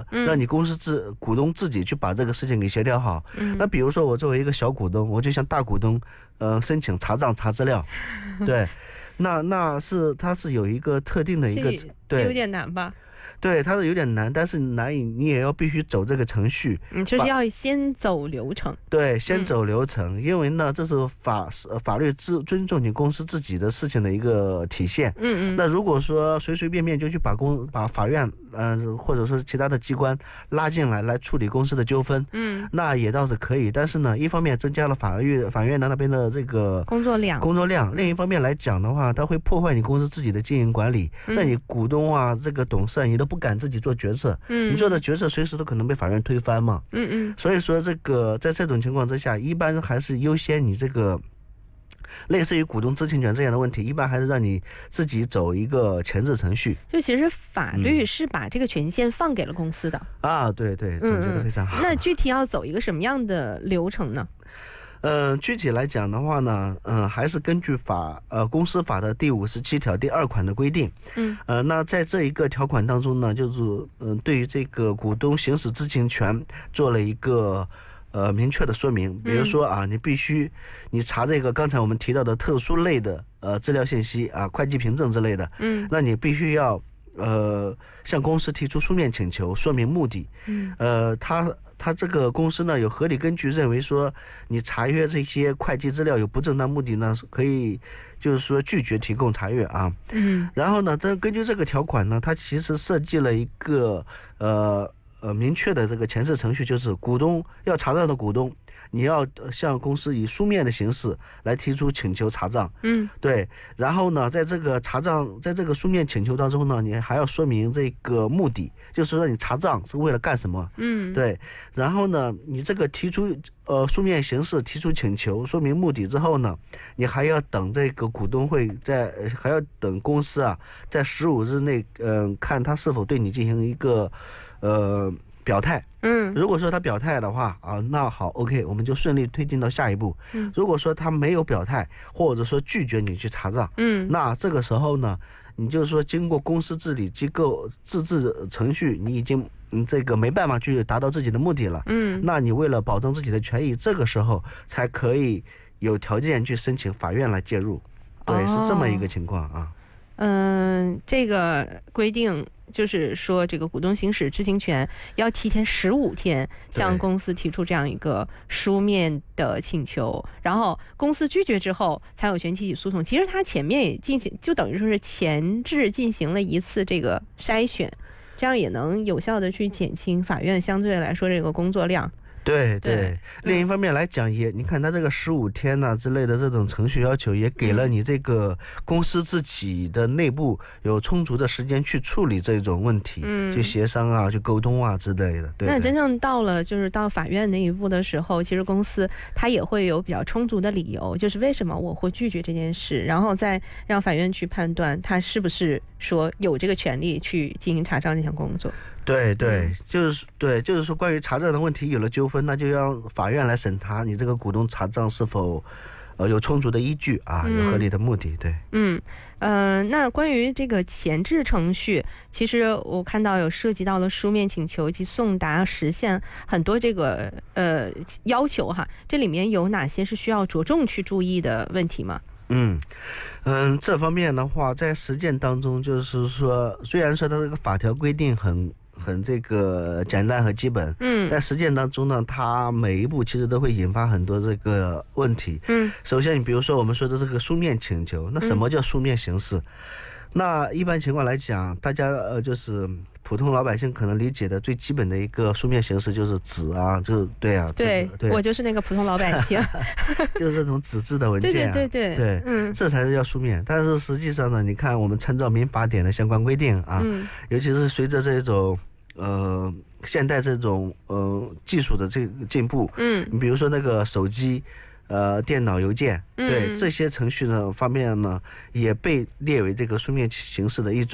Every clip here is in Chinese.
让你公司股东自己去把这个事情给协调好。那比如说我作为一个小股东，我就向大股东申请查账查资料，对，它是有一个特定的一个，对， 有点难吧？ 对，它是有点难，但是难以你也要必须走这个程序， 就是要先走流程。 对，先走流程，因为呢，这是法律尊重你公司自己的事情的一个体现。那如果说随随便便就去把法院或者说其他的机关拉进来处理公司的纠纷，那也倒是可以，但是呢，一方面增加了法院的那边的这个工作量，另一方面来讲的话，它会破坏你公司自己的经营管理。那你股东啊，这个董事你都不敢自己做决策，你做的决策随时都可能被法院推翻嘛。所以说这个在这种情况之下，一般还是优先你这个类似于股东知情权这样的问题，一般还是让你自己走一个前置程序。 就其实法律是把这个权限放给了公司的啊，对对，总结得非常好。 那具体要走一个什么样的流程呢？ 具体来讲的话呢，还是根据公司法的第57条第2款的规定。那在这一个条款当中呢，就是对于这个股东行使知情权做了一个明确的说明。比如说啊，你查这个刚才我们提到的特殊类的资料信息啊，会计凭证之类的，那你必须要向公司提出书面请求，说明目的。他这个公司呢有合理根据认为说你查阅这些会计资料有不正当目的呢，可以就是说拒绝提供查阅啊。然后呢，根据这个条款呢，它其实设计了一个明确的这个前置程序，就是股东要查账的股东，你要向公司以书面的形式来提出请求查账。对。然后呢，在这个书面请求当中呢，你还要说明这个目的，就是说你查账是为了干什么。对。然后呢，你这个提出书面形式提出请求，说明目的之后呢，你还要等这个股东会还要等公司啊，在15日内看他是否对你进行一个表态。如果说他表态的话啊，那好 OK， 我们就顺利推进到下一步。如果说他没有表态，或者说拒绝你去查账，那这个时候呢，你就是说经过公司治理机构自治程序，你已经这个没办法去达到自己的目的了。那你为了保证自己的权益，这个时候才可以有条件去申请法院来介入。对，是这么一个情况啊。 这个规定就是说，这个股东行使知情权要提前15天向公司提出这样一个书面的请求，然后公司拒绝之后才有权提起诉讼。其实他前面也就等于说是前置进行了一次这个筛选，这样也能有效的去减轻法院相对来说这个工作量。 对对，另一方面来讲你看他这个15天呐之类的这种程序要求，也给了你这个公司自己的内部有充足的时间去处理这种问题，去协商啊，去沟通啊之类的。对。 那真正就是到法院那一步的时候，其实公司他也会有比较充足的理由，就是为什么我会拒绝这件事，然后再让法院去判断他是不是说有这个权利去进行查账这项工作。 对对，就是说关于查账的问题有了纠纷，那就让法院来审查你这个股东查账是否有充足的依据啊，有合理的目的。对。 那关于这个前置程序，其实我看到有涉及到了书面请求及送达实现很多这个要求哈，这里面有哪些是需要着重去注意的问题吗？ 这方面的话，在实践当中，就是说，虽然说它这个法条规定很这个简单和基本，在实践当中呢，它每一步其实都会引发很多这个问题。首先你比如说我们说的这个书面请求，那什么叫书面形式？那一般情况来讲，大家就是普通老百姓可能理解的最基本的一个书面形式就是纸啊，就是对啊， 对，我就是那个普通老百姓， 就是这种纸质的文件啊，对，这才是叫书面。但是实际上呢，你看我们参照民法典的相关规定啊，尤其是随着这种现代这种技术的这个进步，你比如说那个手机。电脑邮件，对这些程序呢方面呢，也被列为这个书面形式的一种。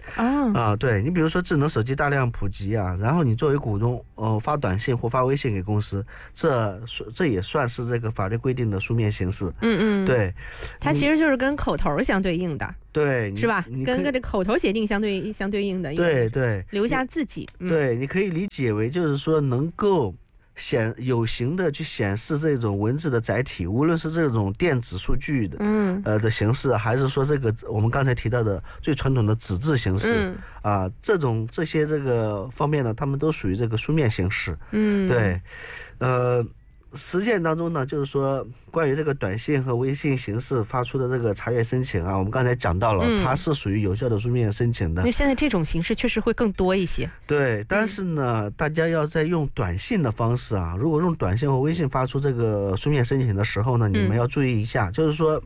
对，你比如说智能手机大量普及啊，然后你作为股东发短信或发微信给公司，这也算是这个法律规定的书面形式。对， 它其实就是跟口头相对应的。 对， 是吧？跟这口头协定相对应的。 对， 留下自己。 对，你可以理解为就是说能够有形的去显示这种文字的载体，无论是这种电子数据的的形式，还是说这个我们刚才提到的最传统的纸质形式这些这个方面呢，他们都属于这个书面形式。对，实践当中呢，就是说关于这个短信和微信形式发出的这个查阅申请啊，我们刚才讲到了，它是属于有效的书面申请的。 因为现在这种形式确实会更多一些。 对，但是呢，大家要在用短信的方式啊，如果用短信或微信发出这个书面申请的时候呢，你们要注意一下，就是说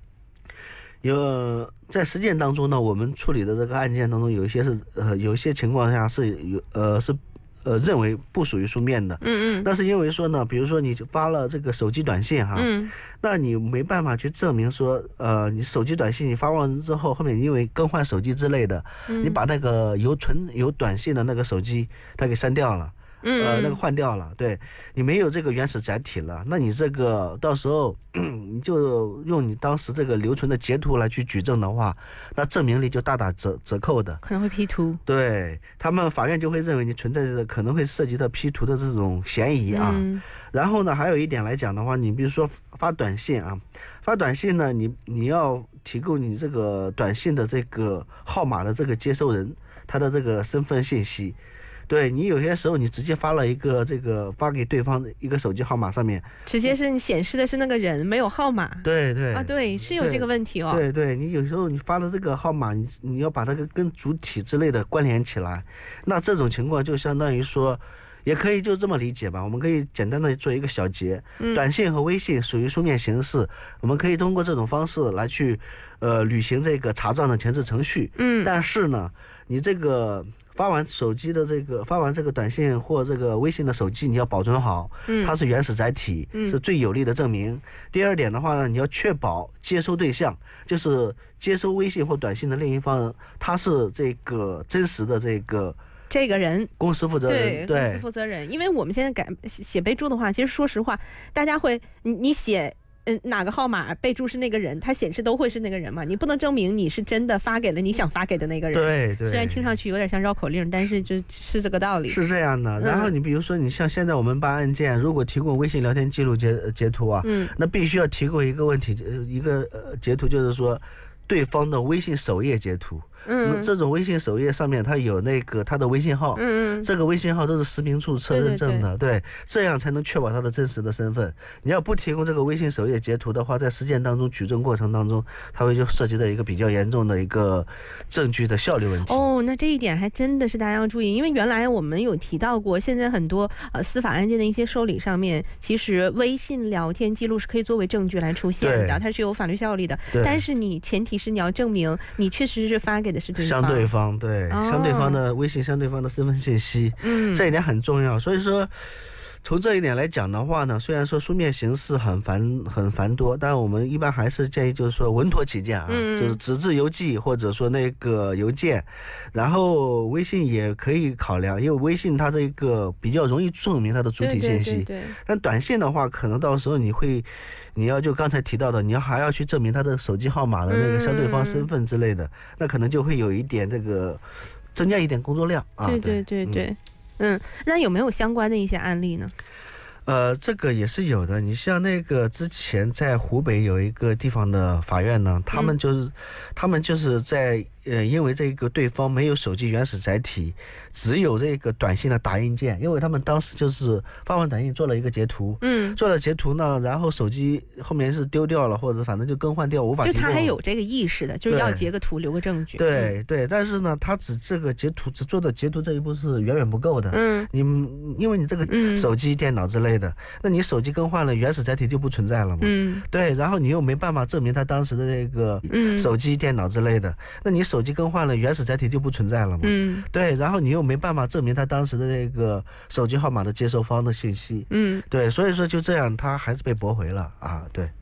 在实践当中呢，我们处理的这个案件当中，有一些情况下是认为不属于书面的。那是因为说呢，比如说你发了这个手机短信哈，那你没办法去证明说你手机短信你发完之后，后面因为更换手机之类的，你把那个有短信的那个手机它给删掉了，那个换掉了，对，你没有这个原始载体了，那你这个到时候你就用你当时这个留存的截图来去举证的话，那证明力就大打折扣的， 可能会 P 图。 对，法院就会认为你存在着可能会涉及到 P 图的这种嫌疑啊。然后呢，还有一点来讲的话，你比如说发短信呢，你要提供你这个短信的这个号码的这个接收人他的这个身份信息。对，你有些时候你直接发了一个发给对方一个手机号码，上面直接是你显示的是那个人，没有号码。 对对，是有这个问题哦。 对，你有时候你发的这个号码，你要把它跟主体之类的关联起来，那这种情况就相当于说，也可以就这么理解吧。我们可以简单的做一个小结，短信和微信属于书面形式，我们可以通过这种方式来去履行这个查账的前置程序。但是呢，你这个发完这个短信或这个微信的手机，你要保存好，它是原始载体，是最有力的证明。第二点的话呢，你要确保接收对象，就是接收微信或短信的另一方，他是这个真实的这个人，公司负责人。对， 公司负责人。因为我们现在写备注的话，其实说实话，大家会你写哪个号码备注是那个人，它显示都会是那个人嘛，你不能证明你是真的发给了你想发给的那个人。 对， 虽然听上去有点像绕口令，但是就是这个道理。 是这样的。然后你比如说，你像现在我们办案件，如果提供微信聊天记录截图啊，那必须要提供一个截图，就是说对方的微信首页截图。这种微信首页上面它有他的微信号，这个微信号都是实名注册认证的。对，这样才能确保他的真实的身份。你要不提供这个微信首页截图的话，在实践当中举证过程当中，它会就涉及到一个比较严重的一个证据的效率问题。 那这一点还真的是大家要注意，因为原来我们有提到过，现在很多司法案件的一些受理上面，其实微信聊天记录是可以作为证据来出现的，它是有法律效力的。但是前提是你要证明你确实是发给的是相对方，对，相对方的微信，相对方的身份信息，这一点很重要。所以说，从这一点来讲的话呢，虽然说书面形式很繁多，但我们一般还是建议就是说稳妥起见啊，就是纸质邮寄或者说那个邮件，然后微信也可以考量，因为微信它这个比较容易证明它的主体信息。 对。 但短信的话，可能到时候你要就刚才提到的，你还要去证明他的手机号码的那个相对方身份之类的，那可能就会有一点增加一点工作量啊。 对。那有没有相关的一些案例呢？ 这个也是有的。你像之前在湖北有一个地方的法院呢，他们就是在因为这个对方没有手机原始载体，只有这个短信的打印件，因为他们当时就是发完短信做了一个截图，做了截图呢，然后手机后面是丢掉了，或者反正就更换掉，无法提供。 就他还有这个意识的，就是要截个图留个证据。 对，但是呢，他只做的截图这一步是远远不够的。因为你这个手机、电脑之类的，那你手机更换了，原始载体就不存在了嘛。对，然后你又没办法证明他当时的这个手机、电脑之类的，那你手机更换了，原始载体就不存在了嘛。对，然后你又没办法证明他当时的这个手机号码的接收方的信息。对，所以说就这样，他还是被驳回了啊。对。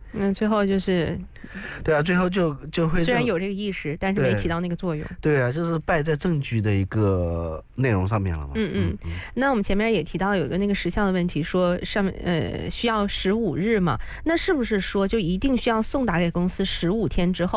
最后就是， 对啊，最后就会虽然有这个意识，但是没起到那个作用。 对啊，就是败在证据的一个内容上面了嘛。 那我们前面也提到有一个那个时效的问题，说上面需要15日嘛，那是不是说就一定需要送达给公司15天之后？